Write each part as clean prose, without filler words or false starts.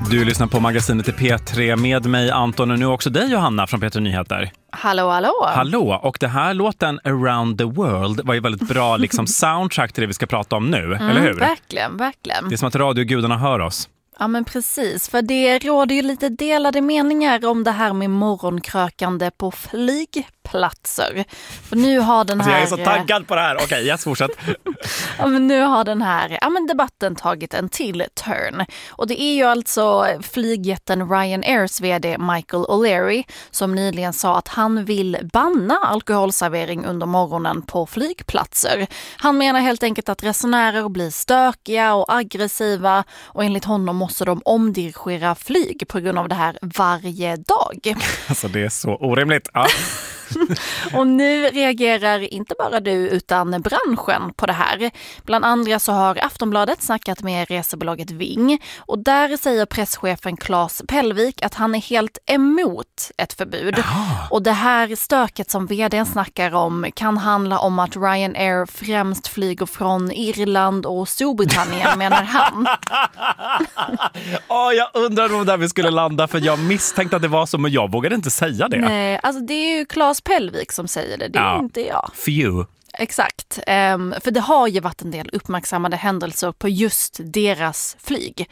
Du lyssnar på magasinet i P3 med mig Anton och nu också dig Johanna från P3 Nyheter. Hallå, hallå. Hallå, och det här låten Around the World var ju väldigt bra liksom soundtrack till det vi ska prata om nu, eller hur? Verkligen, verkligen. Det är som att radiogudarna hör oss. Ja men precis, för det råder ju lite delade meningar om det här med morgonkrökande på flygplatser. För nu har den här... jag är så taggad på det här. Okej, yes, fortsätt. Ja, men nu har den här debatten tagit en till turn. Och det är ju alltså flygjätten Ryanair's vd Michael O'Leary som nyligen sa att han vill banna alkoholservering under morgonen på flygplatser. Han menar helt enkelt att resenärer blir stökiga och aggressiva och enligt honom måste de omdirigera flyg på grund av det här varje dag. Alltså det är så orimligt. Ja. Och nu reagerar inte bara du utan branschen på det här. Bland andra så har Aftonbladet snackat med resebolaget Ving och där säger presschefen Claes Pellvik att han är helt emot ett förbud. Och det här stöket som vdn snackar om kan handla om att Ryanair främst flyger från Irland och Storbritannien menar han. Jag undrar om där vi skulle landa för jag misstänkte att det var så men jag vågade inte säga det. Nej, alltså det är ju Claes Pellvik som säger det är inte jag. Few. Exakt, för det har ju varit en del uppmärksammade händelser på just deras flyg.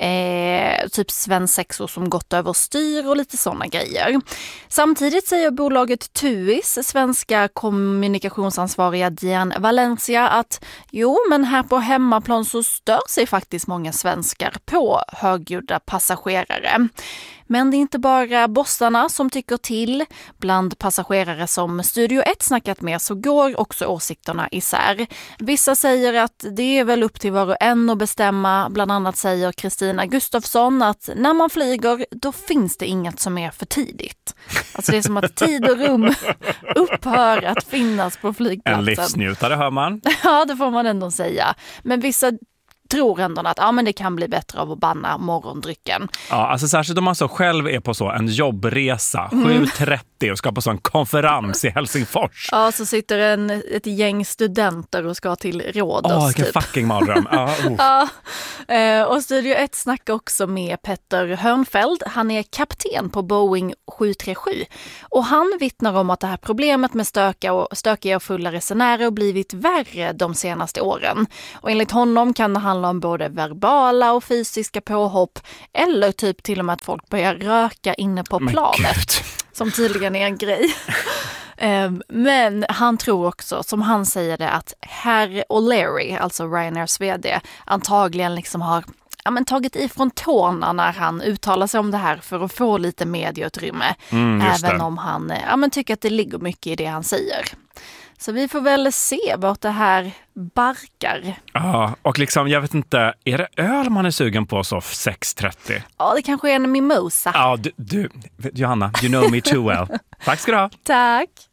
Typ svensexor som gått över styr och lite sådana grejer. Samtidigt säger bolaget TUIs svenska kommunikationsansvariga Diane Valencia att men här på hemmaplan så stör sig faktiskt många svenskar på högljudda passagerare. Men det är inte bara bossarna som tycker till. Bland passagerare som Studio 1 snackat med så går också åsikterna isär. Vissa säger att det är väl upp till var och en att bestämma. Bland annat säger Kristina Gustafsson att när man flyger då finns det inget som är för tidigt. Alltså det är som att tid och rum upphör att finnas på flygplatsen. En livsnjutare hör man. Ja, det får man ändå säga. Men vissa tror ändå att men det kan bli bättre av att banna morgondrycken. Ja, alltså särskilt om man så själv är på så en jobbresa 7:30 och ska på så en konferens i Helsingfors. Ja, så sitter ett gäng studenter och ska till Rhodos. Vilken fucking mardröm. Och Studio 1 snackar också med Petter Hörnfeldt. Han är kapten på Boeing 737 och han vittnar om att det här problemet med stökiga och fulla resenärer blivit värre de senaste åren. Och enligt honom kan det handla om både verbala och fysiska påhopp eller typ till och med att folk börjar röka inne på planet. Som tydligen är en grej. Men han tror också, som han säger det, att herr O'Leary, alltså Ryanair's vd, antagligen liksom har tagit ifrån tårna när han uttalar sig om det här för att få lite medieutrymme. Även om han tycker att det ligger mycket i det han säger. Så vi får väl se vart det här barkar. Ja, och liksom, jag vet inte, är det öl man är sugen på så 6:30? Ja, det kanske är en mimosa. Ja, du Johanna, you know me too well. Tack ska du ha. Tack.